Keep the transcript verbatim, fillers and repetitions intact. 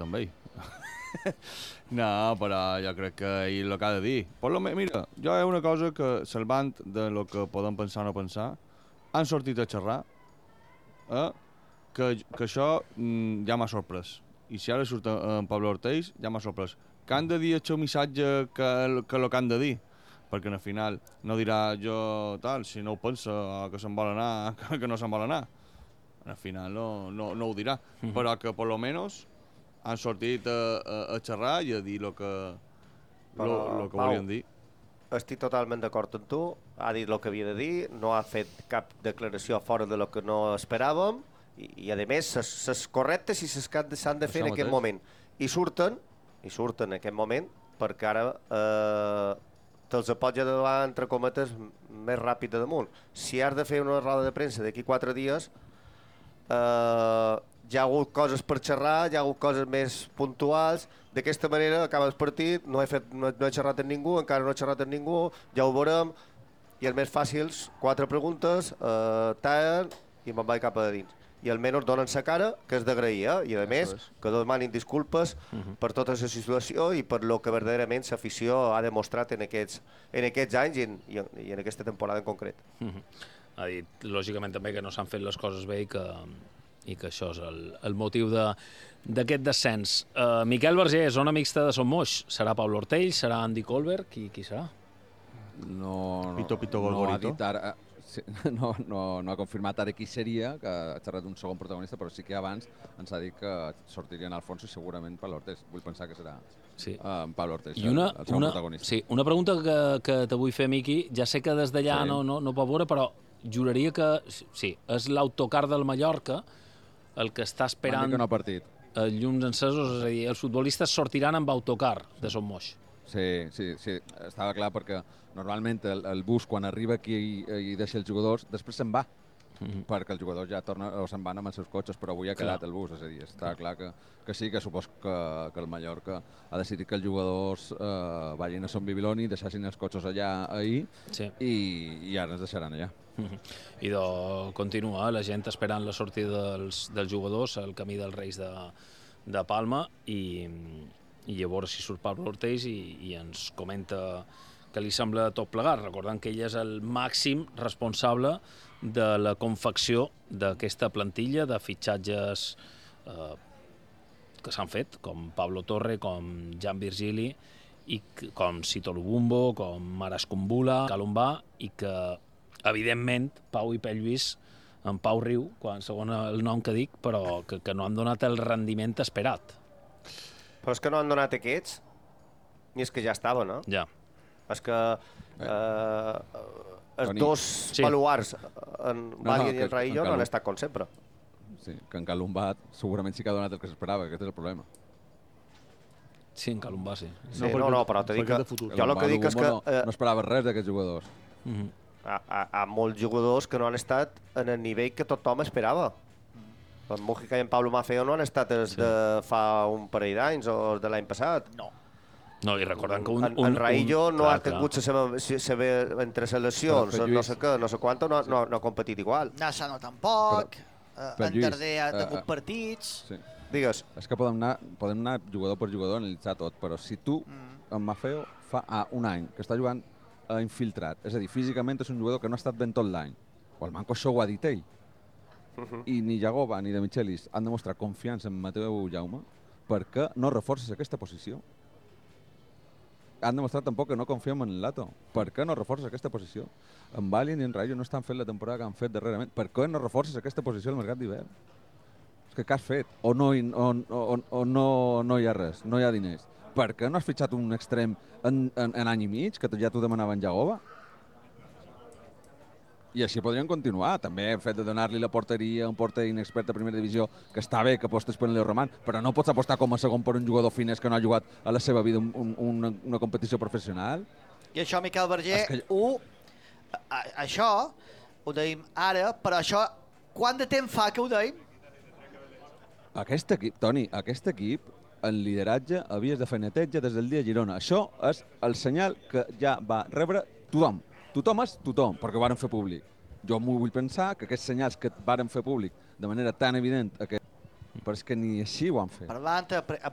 amb ell. No, però jo crec que ell el que ha de dir. Per lo me, mira, jo hi ha una cosa que, salvant de lo que podem pensar o no pensar, han sortit a xerrar, eh, que, que això mm, ja m'ha sorprès. I si ara surt en Pablo Ortiz, ja m'ha sorprès. Que han de dir el seu missatge que, que el que han de dir. Perquè al final no dirà jo tal, si no ho pensa, que se'n vol anar, que, que no se'n vol anar. Al final no, no, no ho dirà. Mm -hmm. Però que per lo menos han sortit a, a, a xerrar i a dir el que, lo, Però, lo que Pau, volien dir. Estic totalment d'acord amb tu, ha dit el que havia de dir, no ha fet cap declaració fora de lo que no esperàvem, i, i a més, ses correctes i ses que s'han de fer en aquest moment. I surten, i surten en aquest moment, perquè ara eh, te'ls pot ja davant, entre cometes, més ràpid de damunt. Si has de fer una roda de premsa d'aquí quatre dies, eh, hi ha hagut coses per xerrar, hi ha hagut coses més puntuals. D'aquesta manera acaba el partit, no he, fet, no, no he xerrat amb ningú, encara no he xerrat amb ningú, ja ho veurem, i els més fàcils, quatre preguntes, eh, tallen i me'n vaig cap a dins. I almenys donen sa cara, que és d'agrair, eh? I a més, que demanin disculpes uh -huh. per tota la situació i per lo que verdaderament l'afició ha demostrat en aquests, en aquests anys i en, i, en, i en aquesta temporada en concret. Uh -huh. Ha dit, lògicament, també que no s'han fet les coses bé i que, i que això és el, el motiu d'aquest de, descens. Uh, Miquel Verger, zona mixta de Son Moix. Serà Pablo Ortells? Serà Andy Colbert? Qui, qui serà? No, no, Pito, pito, no ha Gorgorito. dit ara, no, no, no ha confirmat ara qui seria, que ha xerrat un segon protagonista, però sí que abans ens ha dit que sortirien Alfonso i segurament Pablo Ortells. Vull pensar que serà sí. uh, Pablo Ortells, I una, el, el segon una, protagonista. Sí, una pregunta que, que te vull fer, Miqui. Ja sé que des d'allà sí. no, no, no pot veure, però juraria que sí, és l'autocar del Mallorca el que està esperant que no partit. els llums encesos, és a dir, els futbolistes sortiran amb autocar de Son Moix. Sí, sí, sí, estava clar perquè normalment el, el bus quan arriba aquí i, i deixa els jugadors, després se'n va, mm -hmm. perquè els jugadors ja tornen o se'n van amb els seus cotxes, però avui ha quedat clar. El bus, és a dir, està clar, clar que, que sí, que supos que, que el Mallorca ha decidit que els jugadors eh, vagin a Son Bibiloni, deixassin els cotxes allà ahir sí. i, i ara ens deixaran allà. Mm -hmm. I de continua la gent esperant la sortida dels, dels jugadors al camí dels Reis de, de Palma i, i llavors si surt Pablo Ortells i, i ens comenta que li sembla tot plegat, recordant que ell és el màxim responsable de la confecció d'aquesta plantilla de fitxatges eh, que s'han fet, com Pablo Torre, com Jan Virgili, i com Sito Lubumbo, com Maras Kumbula, Calombà, i que evidentment Pau i Pell Lluís, en Pau riu, quan segon el nom que dic, però que, que no han donat el rendiment esperat. Però és que no han donat aquests, ni és que ja estaven, no? Ja. És que eh, els Toni. dos Sí. baluars, en No, Bali no, i que- en Raillo, en no han Calum. estat com sempre. Sí, que en Calumbat segurament sí que ha donat el que s'esperava, aquest és el problema. Sí, en Calombà, sí. Sí, no, no, no, però t'he dit que... Jo el que dic és que... No, no esperava res d'aquests jugadors. Mm -hmm. Hi ha, ha molts jugadors que no han estat en el nivell que tothom esperava. En Mújica i en Pablo Maceo no han estat els sí. de fa un parell d'anys o de l'any passat. No. No, i recordant que un... En, un en Raillo un, no clar, ha tingut la seva, seva entre seleccions, no sé què, no sé quant, no, no, no ha competit igual. Nassano tampoc, Però, eh, en Lluís, Darder ha tingut eh, eh, partits... Sí. Digues. És que podem anar, podem anar jugador per jugador, analitzar tot, però si tu, mm. en Mafeo, fa ah, un any que està jugant a infiltrat, és a dir, físicament és un jugador que no ha estat ben tot l'any, o el Manco això ho ha dit ell, uh -huh. i ni Jagoba ni de Michelis han demostrat confiança en Mateu Jaume, perquè no reforces aquesta posició. Han demostrat tampoc que no confiem en Lato. Per què no reforces aquesta posició? En Bali ni en Rayo no estan fent la temporada que han fet darrerament. Per què no reforces aquesta posició al mercat d'hivern? És que què has fet? O, no, o, o, o no, no hi ha res, no hi ha diners. Per què no has fitxat un extrem en, en, en any i mig, que ja t'ho demanaven Jagoba? I així podrien continuar. També el fet de donar-li la porteria a un porter inexpert de primera divisió, que està bé que apostes per en Leo Roman, però no pots apostar com a segon per un jugador finès que no ha jugat a la seva vida un, un, una, una competició professional. I això, Miquel Verger, que... ho, a, això ho deim ara, però això, quant de temps fa que ho deim? Aquest equip, Toni, aquest equip, en lideratge, havies de fer neteja des del dia de Girona. Això és el senyal que ja va rebre tothom. Tothom és tothom, perquè ho varen fer públic. Jo m'ho vull pensar que aquests senyals que varen fer públic de manera tan evident, aquest... però és que ni així ho han fet. Parlant a, pre a